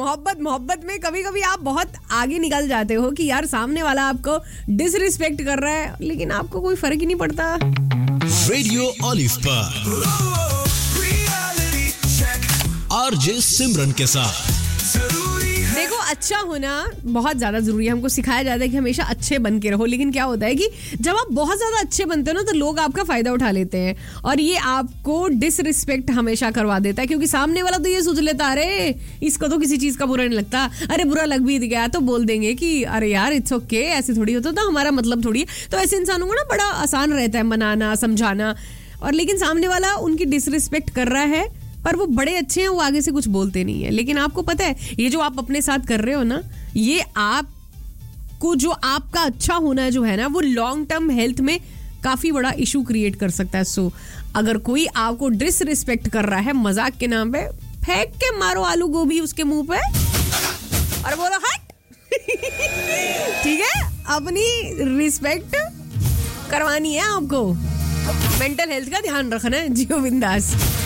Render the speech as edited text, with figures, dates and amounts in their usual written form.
मोहब्बत में कभी कभी आप बहुत आगे निकल जाते हो कि यार सामने वाला आपको डिसरिस्पेक्ट कर रहा है, लेकिन आपको कोई फर्क ही नहीं पड़ता। रेडियो ऑलिव पर आरजे सिमरन के साथ। देखो, अच्छा होना बहुत ज्यादा जरूरी है। हमको सिखाया जाता है कि हमेशा अच्छे बन के रहो, लेकिन क्या होता है कि जब आप बहुत ज्यादा अच्छे बनते हो ना, तो लोग आपका फायदा उठा लेते हैं और ये आपको डिसरिस्पेक्ट हमेशा करवा देता है, क्योंकि सामने वाला तो ये सोच लेता, अरे इसको तो किसी चीज का बुरा नहीं लगता, अरे बुरा लग भी गया तो बोल देंगे कि अरे यार इट्स ओके, ऐसे थोड़ी होता था, हमारा मतलब थोड़ी है। तो ऐसे इंसानों को ना बड़ा आसान रहता है मनाना, समझाना, और लेकिन सामने वाला उनकी डिसरिस्पेक्ट कर रहा है, पर वो बड़े अच्छे हैं, वो आगे से कुछ बोलते नहीं है। लेकिन आपको पता है, ये जो आप अपने साथ कर रहे हो ना, ये आपको जो आपका अच्छा होना जो है ना, वो लॉन्ग टर्म हेल्थ में काफी बड़ा इशू क्रिएट कर सकता है। सो अगर कोई आपको डिसरिस्पेक्ट कर रहा है मजाक के नाम पे, फेंक के मारो आलू गोभी उसके मुंह पे और बोलो हट। ठीक है, अपनी रिस्पेक्ट करवानी है आपको, मेंटल हेल्थ का ध्यान रखना है। जियो बिंदास।